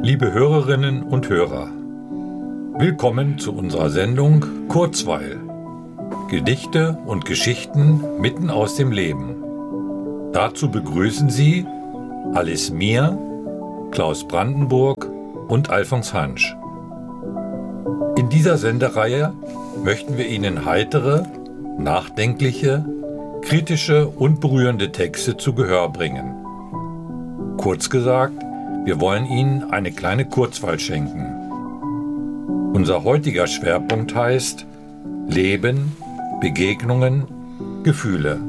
Liebe Hörerinnen und Hörer, willkommen zu unserer Sendung Kurzweil. Gedichte und Geschichten mitten aus dem Leben. Dazu begrüßen Sie Alice Mier, Klaus Brandenburg und Alfons Hansch. In dieser Sendereihe möchten wir Ihnen heitere, nachdenkliche, kritische und berührende Texte zu Gehör bringen. Kurz gesagt, wir wollen Ihnen eine kleine Kurzweil schenken. Unser heutiger Schwerpunkt heißt Leben, Begegnungen, Gefühle.